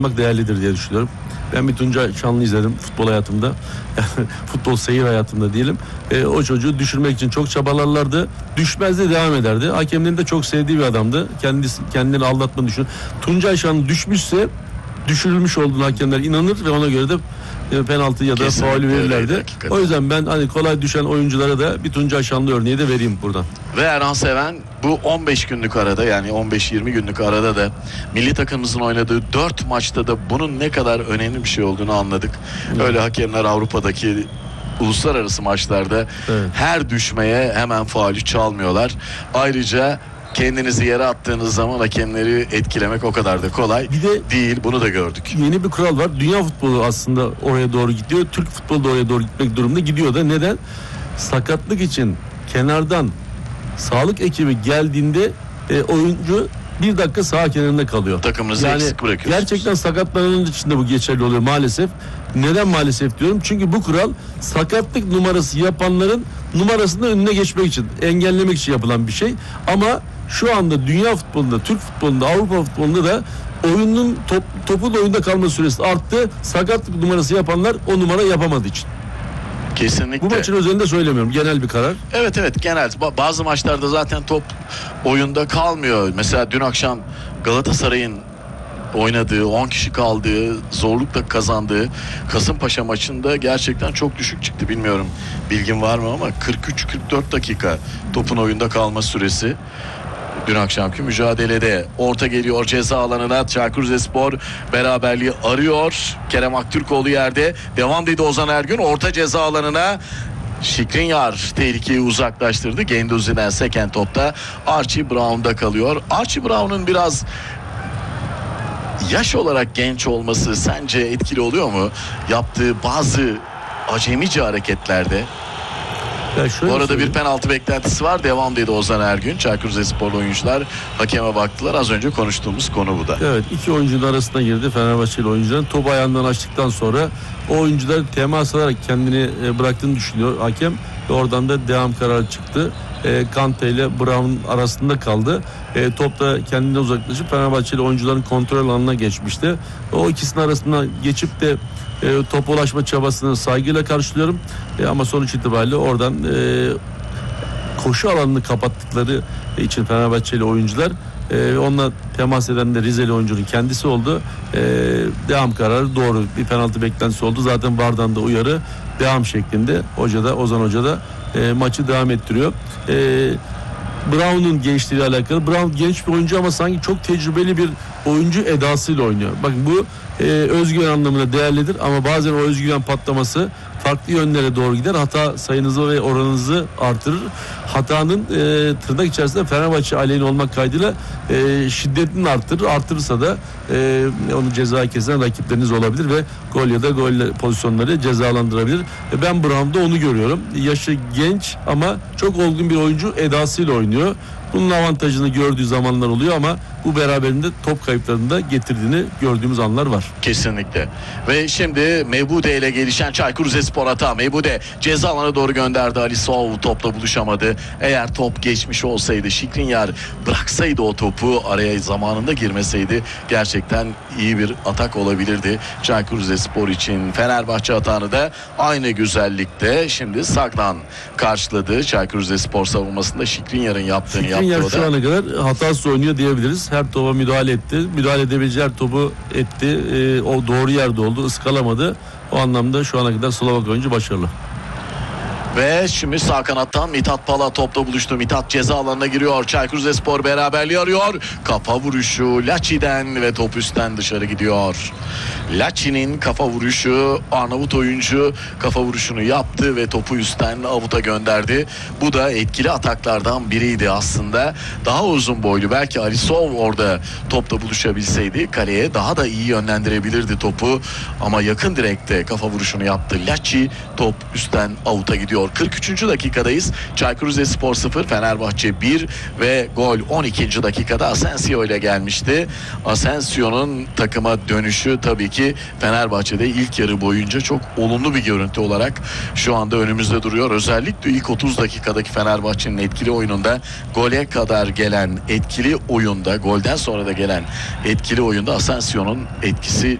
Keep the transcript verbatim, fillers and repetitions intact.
değerlidir diye düşünüyorum. Ben bir Tuncay Şanlı izledim futbol hayatımda. Futbol seyir hayatımda diyelim. E, o çocuğu düşürmek için çok çabalarlardı. Düşmez de devam ederdi. Hakemlerin de çok sevdiği bir adamdı. Kendisi, kendini aldatma düşün. Tuncay Şanlı düşmüşse düşürülmüş olduğunu hakemler inanır ve ona göre de e, penaltı ya da faul verirlerdi. O yüzden ben hani kolay düşen oyunculara da bir Tuncay Şanlı örneği de vereyim buradan. Ve Erhan Seven bu on beş günlük arada, yani on beş yirmi günlük arada da milli takımımızın oynadığı dört maçta da bunun ne kadar önemli bir şey olduğunu anladık. Evet. Öyle hakemler Avrupa'daki uluslararası maçlarda evet. her düşmeye hemen faulü çalmıyorlar. Ayrıca kendinizi yere attığınız zaman hakemleri etkilemek o kadar da kolay bir de değil. Bunu da gördük. Yeni bir kural var. Dünya futbolu aslında oraya doğru gidiyor. Türk futbolu da oraya doğru gitmek durumunda gidiyor da. Neden? Sakatlık için kenardan sağlık ekibi geldiğinde e, oyuncu bir dakika sağ kenarında kalıyor. Takımınızı yani eksik bırakıyorsunuz. Gerçekten sakatlananın içinde bu geçerli oluyor maalesef. Neden maalesef diyorum? Çünkü bu kural sakatlık numarası yapanların numarasının önüne geçmek için, engellemek için yapılan bir şey. Ama şu anda dünya futbolunda, Türk futbolunda, Avrupa futbolunda da oyunun top, topun oyunda kalma süresi arttı. Sakatlık numarası yapanlar o numara yapamadığı için. Kesinlikle. Bu maçın özelinde söylemiyorum. Genel bir karar. Evet evet genel. Bazı maçlarda zaten top oyunda kalmıyor. Mesela dün akşam Galatasaray'ın oynadığı, on kişi kaldığı, zorlukla kazandığı Kasımpaşa maçında gerçekten çok düşük çıktı. Bilmiyorum bilgin var mı ama kırk üç kırk dört dakika topun oyunda kalma süresi. Dün akşamki mücadelede orta geliyor ceza alanına. Çaykur Rizespor beraberliği arıyor. Kerem Aktürkoğlu yerde. Devam dedi Ozan Ergün. Orta ceza alanına Skriniar tehlikeyi uzaklaştırdı. Genduzi'den seken topta Archie Brown'da kalıyor. Archie Brown'un biraz yaş olarak genç olması sence etkili oluyor mu? Yaptığı bazı acemice hareketlerde. Bu arada bir penaltı beklentisi var. Devam dedi Ozan Ergün. Çaykur Rizesporlu oyuncular hakeme baktılar. Az önce konuştuğumuz konu bu da. Evet, iki oyuncunun arasına girdi Fenerbahçeli oyuncuların. Top ayağından açtıktan sonra o oyuncular temas alarak kendini bıraktığını düşünüyor hakem. Ve oradan da devam kararı çıktı. E, Kante ile Brown arasında kaldı. E, top da kendine uzaklaşıp Fenerbahçeli oyuncuların kontrol alanına geçmişti. O ikisinin arasında geçip de e, top ulaşma çabasını saygıyla karşılıyorum. E, ama sonuç itibariyle oradan e, koşu alanını kapattıkları için Fenerbahçeli oyuncular e, onunla temas eden de Rizeli oyuncunun kendisi oldu. E, devam kararı doğru. Bir penaltı beklentisi oldu. Zaten V A R'dan da uyarı devam şeklinde. Hoca da Ozan Hoca da e, maçı devam ettiriyor. E, Brown'un gençliğiyle alakalı. Brown genç bir oyuncu ama sanki çok tecrübeli bir oyuncu edasıyla oynuyor. Bakın bu e, özgüven anlamında değerlidir ama bazen o özgüven patlaması farklı yönlere doğru gider. Hata sayınızı ve oranınızı artırır. Hatanın e, tırnak içerisinde Fenerbahçe aleyhine olmak kaydıyla e, şiddetini artırır. Artırırsa da e, onu ceza kesen rakipleriniz olabilir ve gol ya da gol pozisyonları cezalandırabilir. E, ben Brown'da onu görüyorum. Yaşı genç ama çok olgun bir oyuncu edasıyla oynuyor. Bunun avantajını gördüğü zamanlar oluyor ama bu beraberinde top kayıplarını da getirdiğini gördüğümüz anlar var. Kesinlikle. Ve şimdi Mebude ile gelişen Çaykur Rizespor hata. Mebude ceza alanına doğru gönderdi. Ali Sov topla buluşamadı. Eğer top geçmiş olsaydı, Skriniar bıraksaydı o topu, araya zamanında girmeseydi gerçekten iyi bir atak olabilirdi Çaykur Rizespor için. Fenerbahçe hatanı da aynı güzellikte şimdi Sagnan karşıladı. Çaykur Rizespor savunmasında Skriniar'ın yaptığını yaptı. Skriniar şu ana kadar hatasız oynuyor diyebiliriz. Her topa müdahale etti. Müdahale edebileceği her topu etti. E, o doğru yerde oldu. Iskalamadı. O anlamda şu ana kadar Slovak oyuncu başarılı. Ve şimdi sağ kanattan Mithat Pala topla buluştu. Mithat ceza alanına giriyor. Çaykur Rizespor beraberliği arıyor. Kafa vuruşu Laçi'den ve top üstten dışarı gidiyor. Laçi'nin kafa vuruşu, Arnavut oyuncu kafa vuruşunu yaptı ve topu üstten avuta gönderdi. Bu da etkili ataklardan biriydi aslında. Daha uzun boylu, belki Alisov orada topla buluşabilseydi kaleye daha da iyi yönlendirebilirdi topu. Ama yakın direkte kafa vuruşunu yaptı Laçi, top üstten avuta gidiyor. oluyor. kırk üçüncü dakikadayız. Çaykur Rizespor sıfır, Fenerbahçe bir ve gol on ikinci dakikada Asensio ile gelmişti. Asensio'nun takıma dönüşü tabii ki Fenerbahçe'de ilk yarı boyunca çok olumlu bir görüntü olarak şu anda önümüzde duruyor. Özellikle ilk otuz dakikadaki Fenerbahçe'nin etkili oyununda gole kadar gelen etkili oyunda, golden sonra da gelen etkili oyunda Asensio'nun etkisi